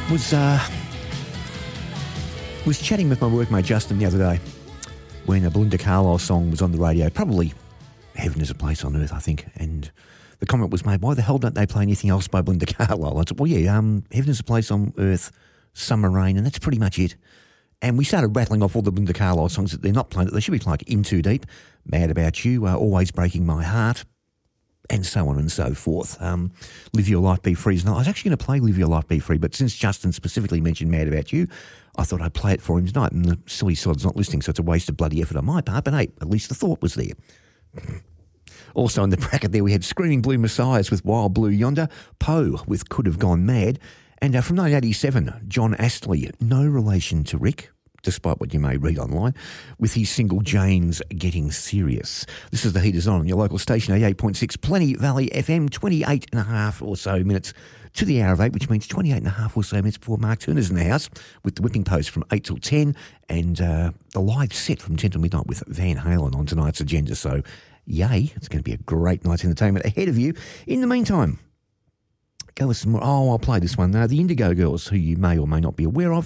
Was chatting with my workmate Justin the other day when a Belinda Carlisle song was on the radio, probably Heaven is a Place on Earth, I think, and the comment was made, why the hell don't they play anything else by Belinda Carlisle? I said, well, yeah, Heaven is a Place on Earth, Summer Rain, and that's pretty much it. And we started rattling off all the Belinda Carlisle songs that they're not playing, that they should be playing, like In Too Deep, Mad About You, Always Breaking My Heart, and so on and so forth. Live Your Life, Be Free is not. I was actually going to play Live Your Life, Be Free, but since Justin specifically mentioned Mad About You, I thought I'd play it for him tonight, and the silly sod's not listening, so it's a waste of bloody effort on my part, but hey, at least the thought was there. Also in the bracket there, we had Screaming Blue Messiahs with Wild Blue Yonder, Poe with Could Have Gone Mad, and from 1987, John Astley, no relation to Rick, despite what you may read online, with his single Jane's Getting Serious. This is The Heat Is On your local station, 88.6 Plenty Valley FM, 28 and a half or so minutes to the hour of 8, which means 28 and a half or so minutes before Mark Turner's in the house with the whipping post from 8 till 10 and the live set from 10 till midnight with Van Halen on tonight's agenda. So, yay, it's going to be a great night's entertainment ahead of you. In the meantime, go with some more. Oh, I'll play this one. The Indigo Girls, who you may or may not be aware of,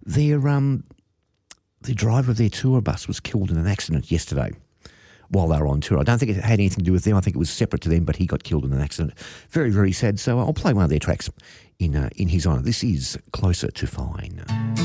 the driver of their tour bus was killed in an accident yesterday while they were on tour. I don't think it had anything to do with them. I think it was separate to them, but he got killed in an accident. Very, very sad. So I'll play one of their tracks in his honour. This is Closer to Fine.